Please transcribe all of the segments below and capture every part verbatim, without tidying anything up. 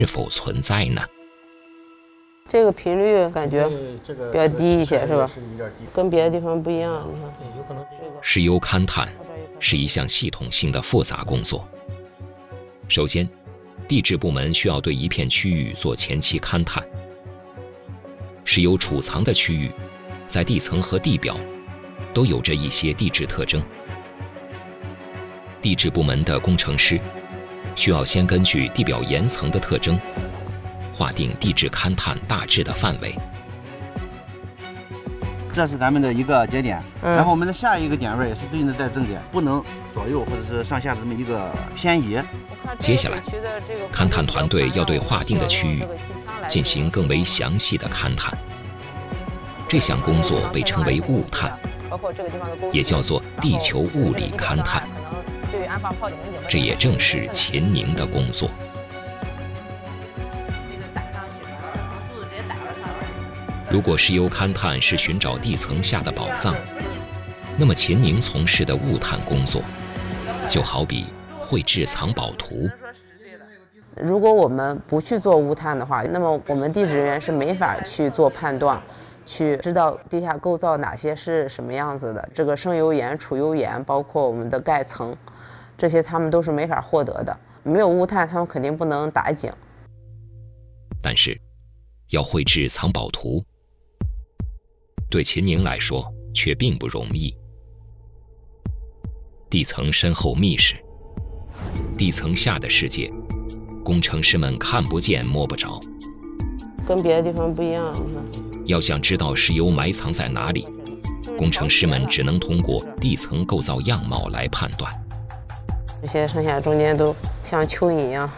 是否存在呢？ 这个频率感觉比较低一些，是吧？跟别的地方不一样，你看。 石油勘探是一项系统性的复杂工作。首先，地质部门需要对一片区域做前期勘探。石油储藏的区域，在地层和地表都有着一些地质特征。地质部门的工程师需要先根据地表岩层的特征，划定地质勘探大致的范围。 这是咱们的一个节点， 嗯、 然后我们的下一个点位也是对应的在正点，不能左右或者是上下的这么一个偏移。 接下来，勘探团队要对划定的区域进行更为详细的勘探。这项工作被称为物探，也叫做地球物理勘探。这也正是秦宁的工作。如果石油勘探是寻找地层下的宝藏，那么秦宁从事的物探工作，就好比绘制藏宝图。 如果我们不去做物探的话，那么我们地质人员是没法去做判断，去知道地下构造哪些是什么样子的。这个生油岩、储油岩，包括我们的盖层，这些他们都是没法获得的。没有物探，他们肯定不能打井。 但是，要绘制藏宝图，对秦宁来说却并不容易。地层深厚密实，地层下的世界，工程师们看不见摸不着。 跟别的地方不一样，你看。 要想知道石油埋藏在哪里，工程师们只能通过地层构造样貌来判断。 这些上下中间都像蚯蚓一样。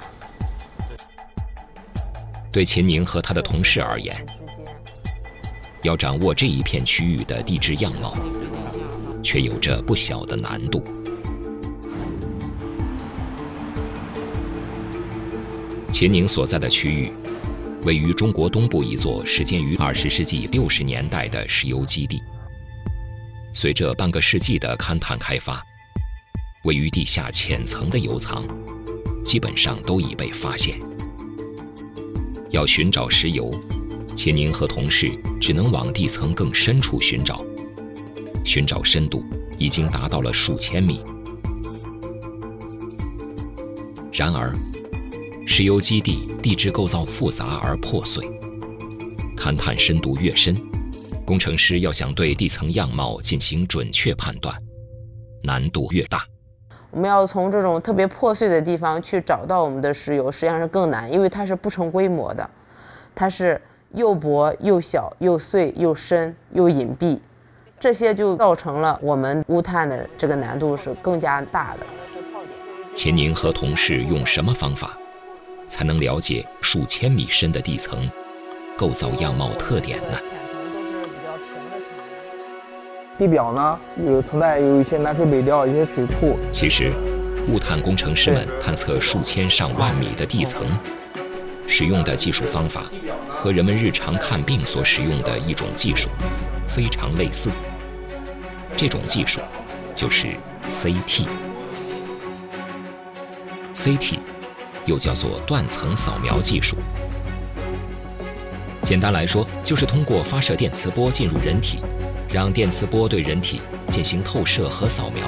对秦宁和他的同事而言，要掌握这一片区域的地质样貌，却有着不小的难度。秦宁所在的区域，位于中国东部一座始建于二十世纪六十年代的石油基地。随着半个世纪的勘探开发，位于地下浅层的油藏，基本上都已被发现。要寻找石油，秦宁和同事只能往地层更深处寻找，寻找深度已经达到了数千米。然而，石油基地地质构造复杂而破碎，勘探深度越深，工程师要想对地层样貌进行准确判断，难度越大。 我们要从这种特别破碎的地方去找到我们的石油，实际上是更难，因为它是不成规模的，它是又薄又小又碎又深又隐蔽，这些就造成了我们物探的这个难度是更加大的。 秦宁和同事用什么方法才能了解数千米深的地层构造样貌特点呢？ 地表呢有存在有一些南水北调，一些水库。 其实，物探工程师们探测数千上万米的地层，使用的技术方法和人们日常看病所使用的一种技术非常类似。这种技术就是 C T。C T 又叫做断层扫描技术。简单来说，就是通过发射电磁波进入人体，让电磁波对人体进行透射和扫描。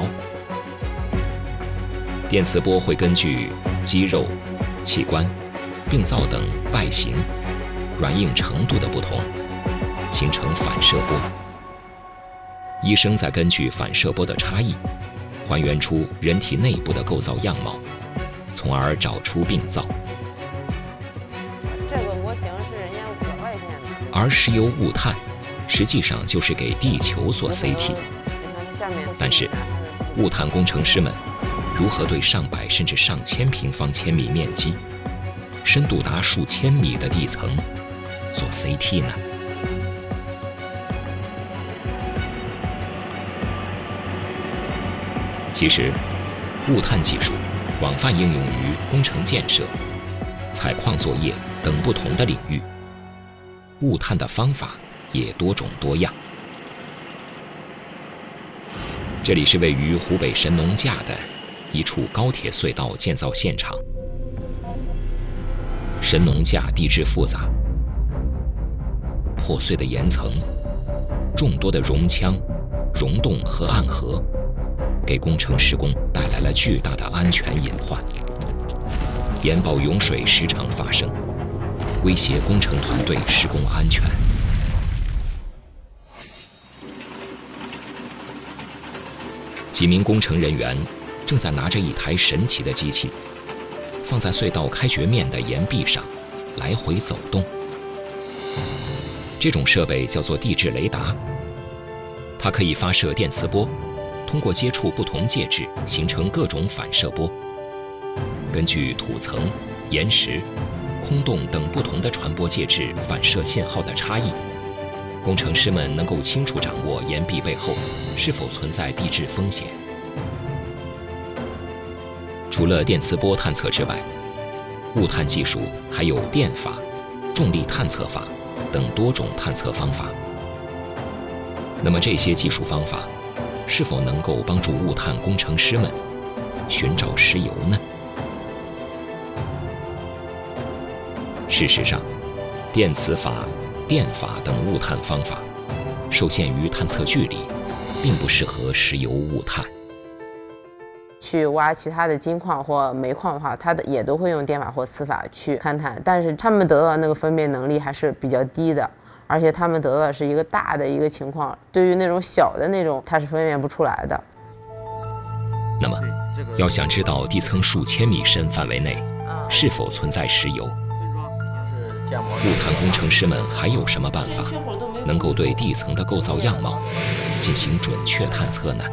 电磁波会根据肌肉、器官、病灶等外形、软硬程度的不同，形成反射波。医生再根据反射波的差异，还原出人体内部的构造样貌，从而找出病灶。 这个模型是人家国外建的。 而石油物探实际上就是给地球做 C T。但是，物探工程师们如何对上百甚至上千平方千米面积、深度达数千米的地层做 C T 呢？其实，物探技术广泛应用于工程建设、采矿作业等不同的领域。物探的方法也多种多样。这里是位于湖北神农架的一处高铁隧道建造现场。 神农架地质复杂，破碎的岩层，众多的溶腔、溶洞和暗河，给工程施工带来了巨大的安全隐患。岩爆涌水时常发生，威胁工程团队施工安全。几名工程人员正在拿着一台神奇的机器，放在隧道开掘面的岩壁上，来回走动。这种设备叫做地质雷达，它可以发射电磁波，通过接触不同介质形成各种反射波。根据土层、岩石、空洞等不同的传播介质反射信号的差异，工程师们能够清楚掌握岩壁背后是否存在地质风险。除了电磁波探测之外，物探技术还有电法、重力探测法等多种探测方法。那么这些技术方法是否能够帮助物探工程师们寻找石油呢？事实上，电磁法、电法等物探方法受限于探测距离，并不适合石油物探。 去挖其他的金矿或煤矿的话，它的也都会用电法或磁法去勘探，但是他们得到的那个分辨能力还是比较低的，而且他们得到的是一个大的一个情况，对于那种小的那种，它是分辨不出来的。 那么，要想知道地层数千米深范围内是否存在石油，物探工程师们还有什么办法能够对地层的构造样貌进行准确探测呢？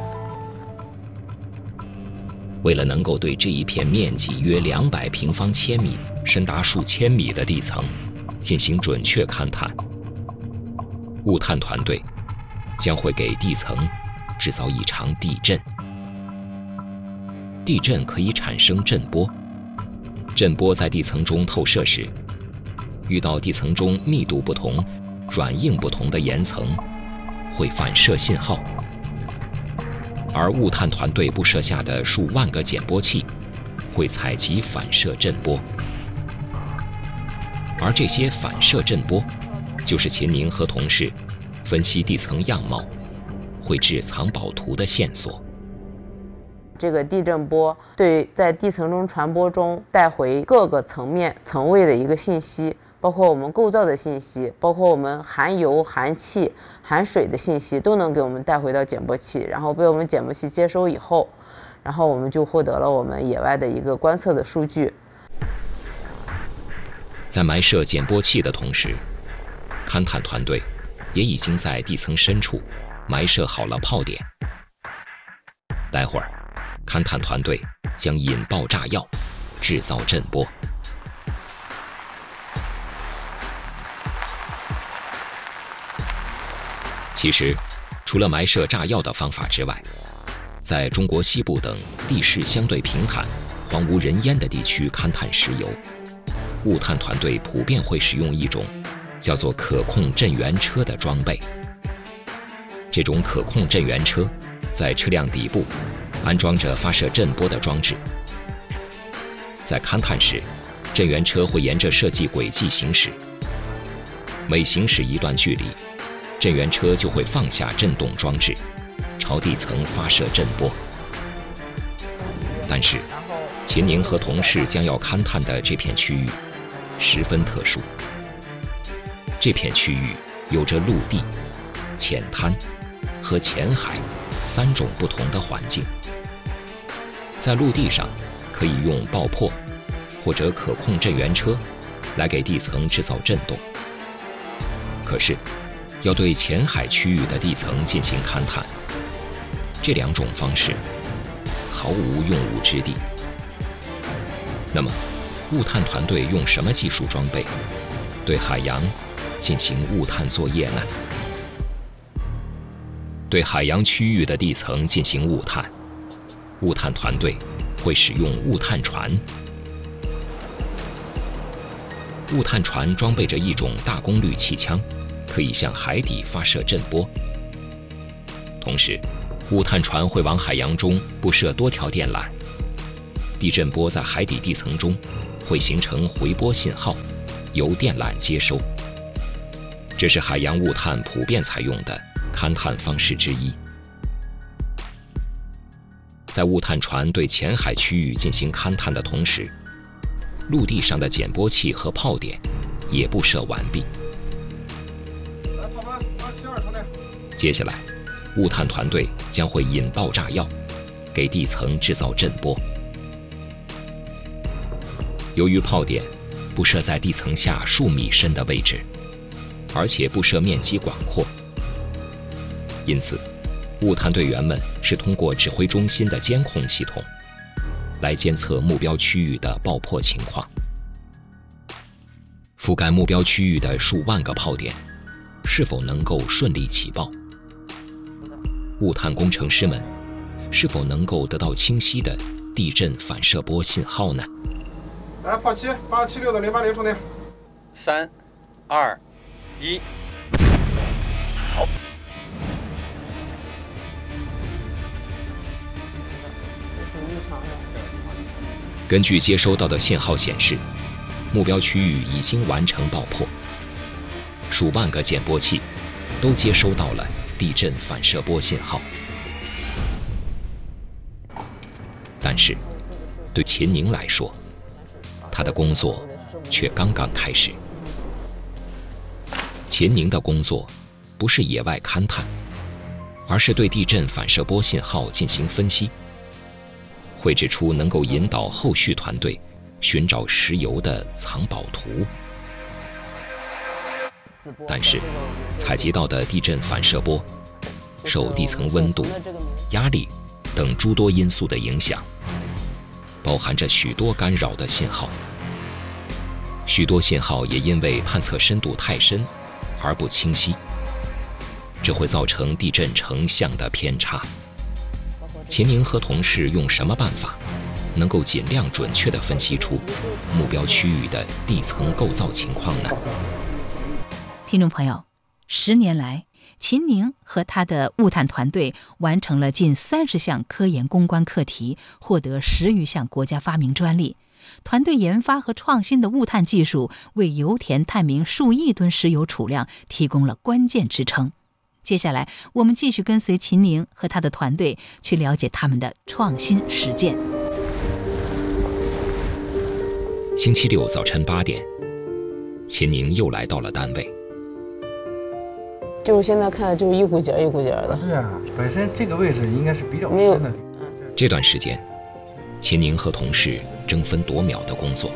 为了能够对这一片面积约两百平方千米、深达数千米的地层进行准确勘探，物探团队将会给地层制造一场地震。地震可以产生震波，震波在地层中透射时，遇到地层中密度不同、软硬不同的岩层，会反射信号。而物探团队布设下的数万个减波器会采集反射震波，而这些反射震波就是秦宁和同事分析地层样貌、绘制藏宝图的线索。 这个地震波对在地层中传播中带回各个层面层位的一个信息，包括我们构造的信息，包括我们含油、含气、含水的信息，都能给我们带回到减波器，然后被我们减波器接收以后，然后我们就获得了我们野外的一个观测的数据。 在埋设减波器的同时，勘探团队也已经在地层深处埋设好了炮点。待会儿，勘探团队将引爆炸药，制造震波。其实，除了埋设炸药的方法之外，在中国西部等地势相对平坦、荒无人烟的地区勘探石油，物探团队普遍会使用一种叫做可控震源车的装备。这种可控震源车在车辆底部安装着发射震波的装置，在勘探时，震源车会沿着设计轨迹行驶，每行驶一段距离，震源车就会放下震动装置，朝地层发射震波。但是，秦宁和同事将要勘探的这片区域十分特殊。这片区域有着陆地、浅滩和浅海三种不同的环境。在陆地上，可以用爆破或者可控震源车来给地层制造震动。可是，要对浅海区域的地层进行勘探，这两种方式毫无用武之地。那么，物探团队用什么技术装备对海洋进行物探作业呢？对海洋区域的地层进行物探，物探团队会使用物探船。物探船装备着一种大功率气枪，可以向海底发射震波。同时，物探船会往海洋中布设多条电缆，地震波在海底地层中会形成回波信号，由电缆接收。这是海洋雾探普遍采用的勘探方式之一。在雾探船对浅海区域进行勘探的同时，陆地上的减波器和炮点也布设完毕。 来，炮班八七二成内。 接下来，雾探团队将会引爆炸药，给地层制造震波。由于炮点布设在地层下数米深的位置，而且布设面积广阔，因此，雾探队员们是通过指挥中心的监控系统来监测目标区域的爆破情况。覆盖目标区域的数万个炮点是否能够顺利起爆？雾探工程师们是否能够得到清晰的地震反射波信号呢？ 来，炮七八七六的零八零充电。 三、二、一，好。 根据接收到的信号显示，目标区域已经完成爆破，数万个减波器都接收到了地震反射波信号。但是，对秦宁来说，他的工作却刚刚开始。秦宁的工作不是野外勘探，而是对地震反射波信号进行分析，绘制出能够引导后续团队寻找石油的藏宝图。但是，采集到的地震反射波受地层温度、压力等诸多因素的影响，包含着许多干扰的信号。许多信号也因为探测深度太深而不清晰，这会造成地震成像的偏差。秦宁和同事用什么办法能够尽量准确地分析出目标区域的地层构造情况呢？ 听众朋友，十年来，秦宁和他的雾探团队完成了近三十项科研攻关课题，获得十余项国家发明专利。团队研发和创新的雾探技术为油田探明数亿吨石油储量提供了关键支撑。接下来，我们继续跟随秦宁和他的团队去了解他们的创新实践。 星期六早晨八点，秦宁又来到了单位。 就是现在看，就是一股劲儿一股劲儿的。 对啊，本身这个位置应该是比较没有深的。 这段时间，秦宁和同事争分夺秒的工作。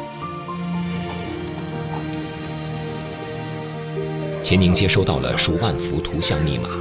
秦宁接收到了数万幅图像密码，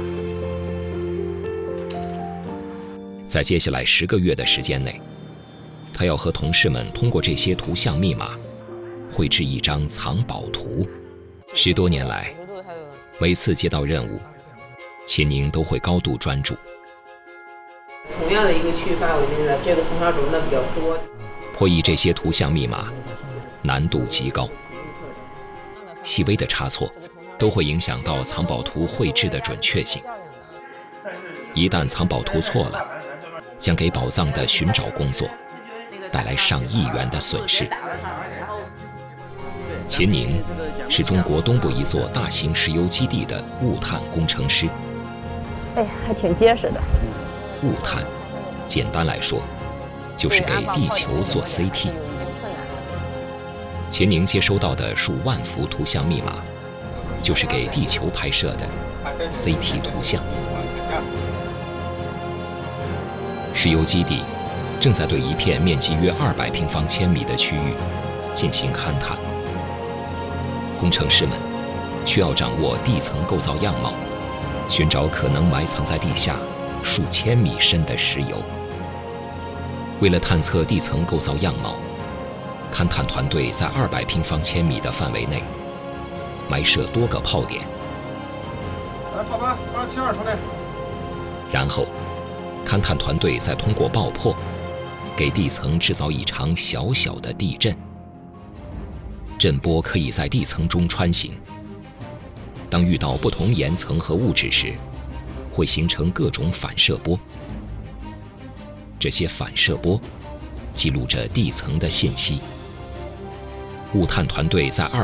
在接下来十个月的时间内，他要和同事们通过这些图像密码，绘制一张藏宝图。十多年来，每次接到任务，秦宁都会高度专注。 同样的一个区域范围内的这个同条轴呢比较多。 破译这些图像密码难度极高，细微的差错都会影响到藏宝图绘制的准确性。一旦藏宝图错了，将给宝藏的寻找工作带来上亿元的损失。秦宁是中国东部一座大型石油基地的雾探工程师。 哎，还挺结实的。 雾探，简单来说，就是给地球做 C T。秦宁接收到的数万幅图像密码，就是给地球拍摄的 C T 图像。石油基地正在对一片面积约二百平方千米的区域进行勘探。工程师们需要掌握地层构造样貌，寻找可能埋藏在地下数千米深的石油。为了探测地层构造样貌，勘探团队在二百平方千米的范围内埋设多个炮点。 来，炮班八七二充电。 然后，勘探团队再通过爆破，给地层制造一场小小的地震。震波可以在地层中穿行，当遇到不同岩层和物质时，会形成各种反射波。这些反射波记录着地层的信息。 物探团队在二